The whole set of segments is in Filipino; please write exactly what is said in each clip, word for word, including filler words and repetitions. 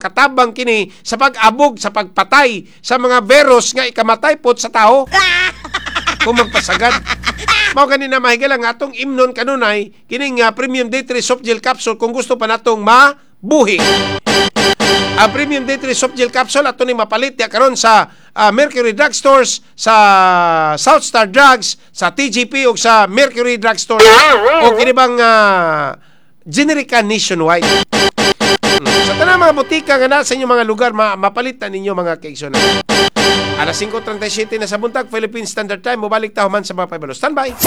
katabang kini sa pag-abog sa pagpatay sa mga virus nga ikamatay pod sa tao. Kung magpasagad. Mao ganina mahigalang atong imnon kanunay kining uh, Premium D three Soft Gel Capsule kung gusto pa natong mabuhi. Ang Premium D three Soft Gel Capsule ato ni mapalit ya karon sa uh, Mercury Drug Stores, sa South Star Drugs, sa T G P ug sa Mercury Drug Stores o kini bang uh, generica nationwide. Hmm. Sa tanang mga butika nga na sa inyong mga lugar ma mapalitan ninyo mga kaigsoon. Alas five thirty-seven na sa buntag Philippine Standard Time, mobalik ta human sa mga paybalo. Standby.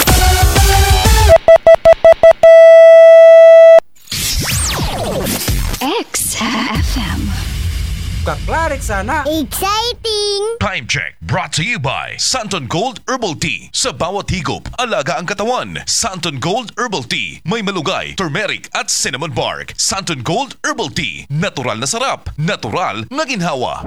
X F M. Kaklarik sana. Exciting! Time check brought to you by Santon Gold Herbal Tea. Sa bawat higop, alaga ang katawan. Santon Gold Herbal Tea. May malugay, turmeric at cinnamon bark. Santon Gold Herbal Tea. Natural na sarap. Natural na ginhawa.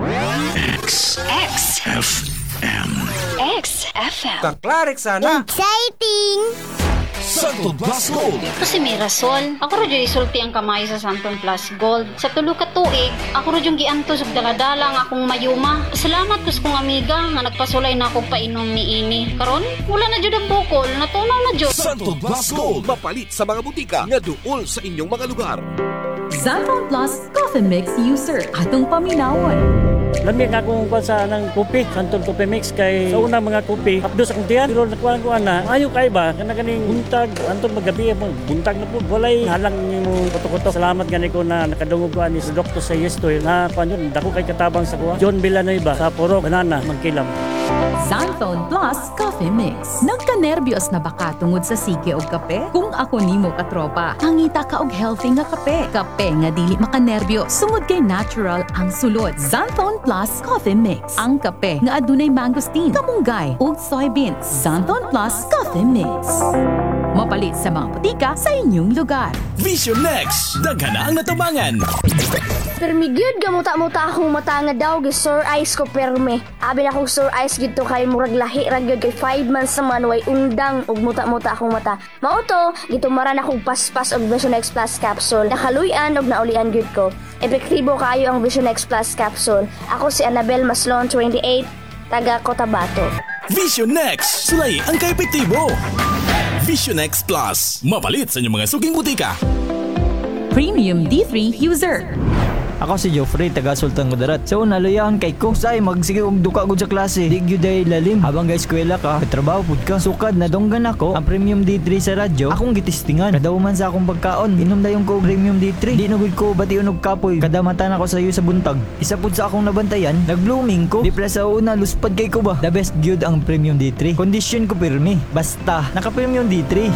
X X F M. X F M. Kaklarik sana. Exciting! Santon Plus Gold. Kasi may rason. Ako rin yung isulti ang kamay sa Santon Plus Gold. Sa tulo ka tuig, ako rin yung giantos ug daladala nga akong mayuma. Salamat kus kong amiga nga nagpasulay na akong painom ni ini. Karon, wala na jud ang bukol, natunaw na jud. Santon Plus Gold. Mapalit sa mga butika nga duol sa inyong mga lugar. Santon Plus Coffee Mix User. Atong paminawon. Lami nga akong kuha sa ng kopi, Santon Coffee Mix, kay sa unang mga kopi, hapdos akong tiyan, pero nakuha ko na, ayaw kay ba, kana ganing buntag, Anton magabi mo, buntag na po, walay halang mo kuto-kuto. Salamat gani ko na nakadungog ko ani sa doktor sa Yestoy, na panyon, dako kay katabang sa kuha. John Villanueva, sa Puro, Banana, Magkilam. Santon Plus Coffee Mix. Nagka-nervyos na baka tungod sa sige o kape? Kung ako nimo katropa, hangita ka og healthy nga kape. Kape nga dili makanerbyo, sumod kay natural ang sulod. Santon Plus Coffee Mix. Ang kape nga adunay mangosteen, kamunggay ug soybeans. Santon Plus Coffee Mix. Mapalit sa mga butika sa inyong lugar. Vision Next! Daghan na ang natabangan! Permigyod gamuta-muta akong mata nga daw gi Sir Ice ko perme. Abi na akong Sir Ice gito kay murag lahi ra gyud kay five months naman way undang ug muta-muta akong mata. Mao to, gitumaran akong paspas og Vision X Plus capsule. Nakaluyan og naulian gyud ko. Epektibo kaayo ang Vision X Plus capsule. Ako si Annabel Maslon, twenty-eight, taga Cotabato. Vision Next! Sulay ang kaepektibo! Vision X Plus. Mapalit sa inyong mga suging butika. Premium D three User. Ako si Geoffrey, taga Sultan Kudarat. So, naluyahan kay ko. Say, magsige og duka gud sa klase. Di gyud ay lalim. Habang ga eskwela ka, trabaho pud ka. Sukad na donggan ako ang Premium D three sa radyo. Akong gitistingan. Kada man sa akong pagkaon, inom dayon ko Premium D three. Di na gud ko bation og kapoy. Kada mata na ko sa iyo sa buntag. Isa pud sa akong nabantayan, nag-blooming ko. Di pala sa una, luspad kay ko ba. The best gyud ang Premium D three. Condition ko pirmi. Basta, naka Premium D three.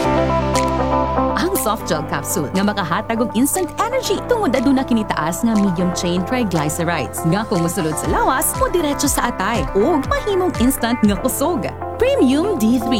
Ang soft gel capsule nga makahatag og instant energy tungod aduna kini taas nga medium chain triglycerides nga kung mosulod sa lawas mo diretso sa atay ug mahimong instant nga kusog. Premium D three.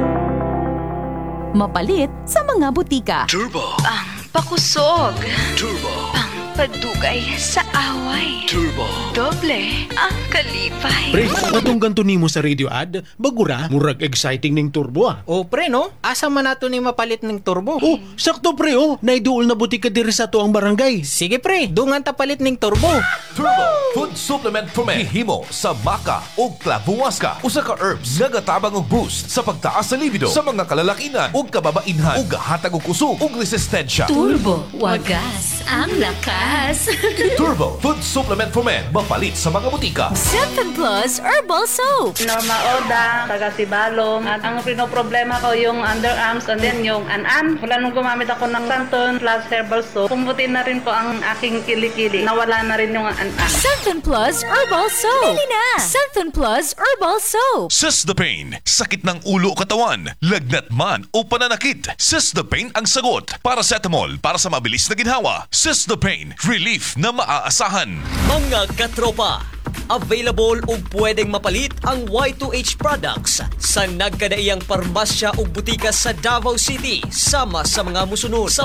Mapalit sa mga butika. Turbo. Ang pakusog. Turbo. Ang pagdugay sa away. Turbo. Doble ang kalipay. Pre, katong ganto nimo sa radio ad, bagura, murag exciting ning turbo ah. O pre no, asa man nato ni mapalit ning turbo? Oh, sakto pre oh, naiduol na butika diri sa tuang barangay. Sige pre, dungan ta palit ning turbo. Turbo Food Supplement for Men. Hihimo sa maca o klabuwaska. Usa ka herbs nga gatabang og boost sa pagtaas sa libido sa mga kalalakinan o kababainhan ug gahatag og kusog ug resistensya. Turbo, wagas ang lakas. Turbo Food Supplement for Men. Mapalit sa mga butika. Santon Plus Herbal Soap. Norma Oda, taga Sibalom. At ang pinoproblema ko yung underarms and then yung an-an. Wala nung gumamit ako ng Santon Plus Herbal Soap. Pumuti na rin po ang aking kilikili. Nawala na rin yung an-an. Santon Plus Herbal Soap. Bili na! Santon Plus Herbal Soap. Sis the Pain. Sakit ng ulo o katawan. Lagnat man o pananakit. Sis the Pain ang sagot. Paracetamol para sa mabilis na ginhawa. Sis the Pain. Relief na maaasahan. Mga katropa, available ug pwedeng mapalit ang Y two H products sa nagkadaiyang parmasya ug butika sa Davao City sama sa mga musunod sa